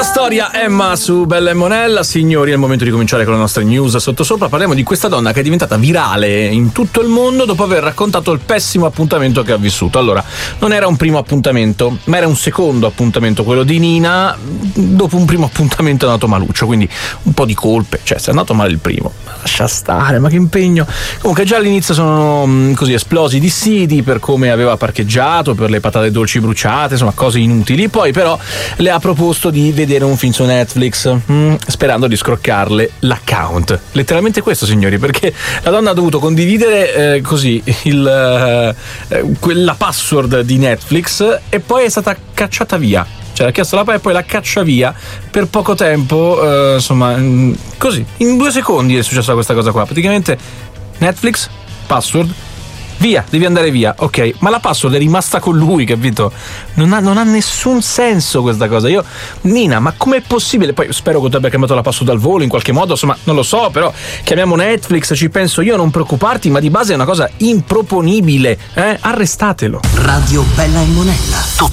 storia Emma su Bella e Monella. Signori, è il momento di cominciare con le nostre news sottosopra. Parliamo di questa donna che è diventata virale in tutto il mondo dopo aver raccontato il pessimo appuntamento che ha vissuto. Allora, non era un primo appuntamento, ma era un secondo appuntamento, quello di Nina. Dopo un primo appuntamento è andato maluccio, quindi un po' di colpe, cioè se è andato male il primo, lascia stare, ma che impegno. Comunque già all'inizio sono così esplosi i dissidi per come aveva parcheggiato, per le patate dolci bruciate, insomma cose inutili. Poi però le ha proposto di vedere un film su Netflix, sperando di scroccarle l'account. Letteralmente questo, signori, perché la donna ha dovuto condividere così la password di Netflix e poi è stata cacciata via. Cioè ha chiesto la PayPal e poi la caccia via per poco tempo, insomma, così, in 2 secondi è successa questa cosa qua. Praticamente Netflix, password, via, devi andare via, ok, ma la password è rimasta con lui, capito? Non ha nessun senso questa cosa. Nina, ma com'è possibile? Poi spero che tu abbia cambiato la password al volo in qualche modo, insomma, non lo so, però chiamiamo Netflix, ci penso io, non preoccuparti, ma di base è una cosa improponibile, arrestatelo. Radio Bella e Monella.